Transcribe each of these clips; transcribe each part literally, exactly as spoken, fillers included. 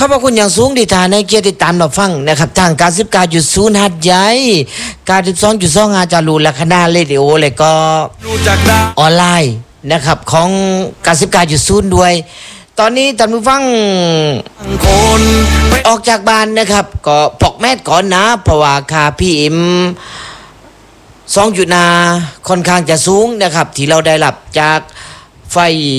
ขอบคุณอย่างสูงที่ทานในเกียรติตามเราฟังนะครับทางการสิบการจุดศูนย์หัดใหญ่การสิบสองจุดสองอาจารูและคณะเรดิโอเลยก็ออนไลน์นะครับของการสิบการจุดศูนย์ด้วยตอนนี้ท่านผู้ฟังออกจากบ้านนะครับก็ปอกแมสก่อนนะเพราะว่าคาพีเอ็มสองจุดนาค่อนข้างจะสูงนะครับที่เราได้รับจากไฟ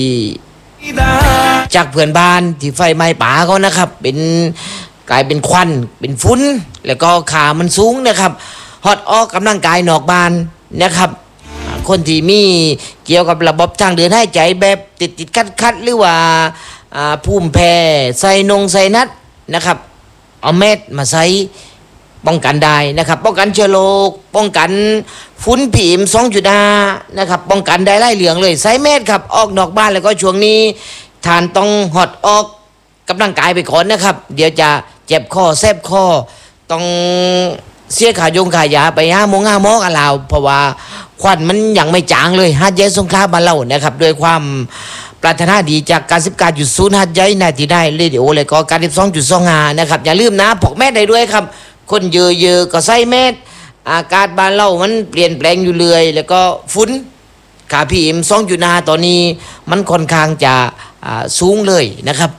จากเพื่อนบ้านที่ไฟไหม้ป่าเขานะครับเป็นกลายเป็นควันเป็นฝุ่นแล้วก็ขามันสูงนะครับฮอตออกกำลังกายนอกบ้านนะครับคนที่มีเกี่ยวกับระบบทางเดินหายใจแบบติดติดคัดคัดหรือว่าภูมิแพ้ใส่นงใส่นัดนะครับเอาเม็ดมาใส่ป้องกันได้นะครับป้องกันเชื้อโรคป้องกันฝุ่นผีมสองจุดห้านะครับป้องกันได้ไล่เหลืองเลยใส่เม็ดครับออกนอกบ้านแล้วก็ช่วงนี้ทานต้องหอดออกกำลังกายไปก่อนนะครับเดี๋ยวจะเจ็บคอแสบคอต้องเสียขายงขายาไปห้าโมงห้าโมงกันแล้วเพราะว่าควันมันยังไม่จางเลยฮัทเยสงครามมาเล่านะครับด้วยความปรารถนาดีจากการสิบการจุดศูนย์ฮัทเยนาที่ได้เรดิโอเลยก็การสิบสองจุดสองห้านะครับอย่าลืมนะพกแม่ได้ด้วยครับคนเยอะๆก็ใส่แมสอากาศบ้านเรามันเปลี่ยนแปลงอยู่เรื่อยแล้วก็ฝุ่นขาพีเอ็มสองจุดห้าตอนนี้มันค่อนข้างจะสูงเลยนะครับ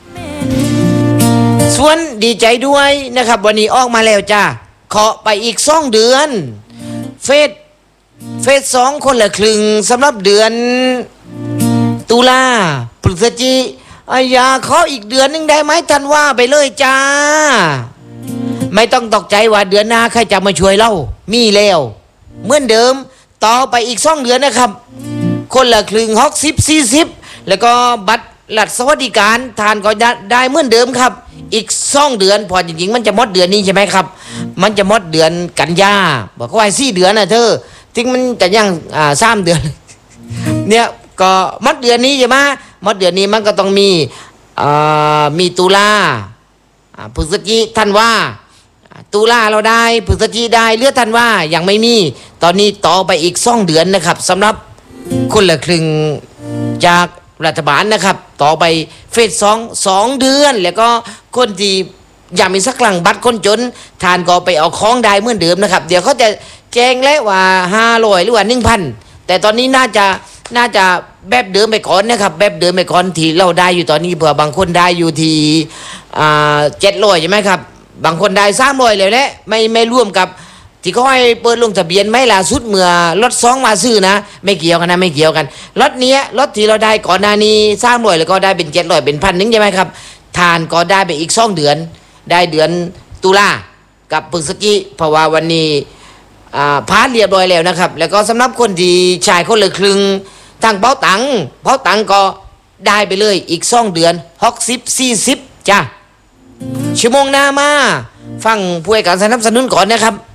ส่วนดีใจด้วยนะครับวันนี้ออกมาแล้วจ้าเคาะไปอีกสองเดือนเฟสเฟสสองคนละครึ่งสำหรับเดือนตุลาพฤศจิกายนขออีกเดือนนึงได้ไหมท่านว่าไปเลยจ้าไม่ต้องตกใจว่าเดือนหน้าใครจะมาช่วยเรามีแล้วเหมือนเดิมต่อไปอีกสองเดือนนะครับคนละครึ่งหกสิบสี่สิบแล้วก็บัตรหลักสวัสดิการทานก็ได้เหมือนเดิมครับอีกสองเดือนพอจริงๆมันจะหมดเดือนนี้ใช่ไหมครับมันจะหมดเดือนกันยาบอกว่าสี่เดือนนะเธอถึงมันจะยังอ่าสามเดือนเนี่ยก็หมดเดือนนี้ใช่ไหมหมดเดือนนี้มันก็ต้องมีอ่ามีตุลาพฤศจิกธันวาตุลาเราได้พฤศจิกได้เลือดธันวายังไม่มีตอนนี้ต่อไปอีกสองเดือนนะครับสำหรับคนละครึ่งจากรัฐบาลนะครับต่อไปเฟสสองสองเดือนแล้วก็คนที่อยากมีสักหลังบัตรคนจนทานก็ไปเอาของได้เหมือนเดิมนะครับเดี๋ยวเขาจะแจ้งแล้วว่าห้าร้อยหรือว่าหนึ่งพันแต่ตอนนี้น่าจะน่าจะแบบเดิมไปก่อนนะครับแบบเดิมไปก่อนที่เราได้อยู่ตอนนี้เผื่อบางคนได้อยู่ที่อ่าเจ็ดร้อยใช่ไหมครับบางคนได้สามร้อยเลยแหละไม่ไม่ร่วมกับที่เขาให้เปิดลงทะเบียนไม่ล่าสุดเมื่อรถสองมาซื้อนะไม่เกี่ยวกันนะไม่เกี่ยวกันรถเนี้ยรถที่เราได้ก่อนหน้านี้สามร้อยแล้วก็ได้เป็นเจ็ดร้อยเป็นพันนึงใช่ไหมครับทานก็ได้ไปอีกสองเดือนได้เดือนตุลากับพฤศจิกเพราะว่าวันนี้อ่าพาเรียบร้อยแล้วนะครับแล้วก็สำหรับคนที่ชายคนละครึ่งทางเป๋าตังเป๋าตังก็ได้ไปเลยอีกสองเดือนหกสิบสี่สิบจ้าชั่วโมงหน้ามาฟังผู้ให้การสนับสนุนก่อนนะครับ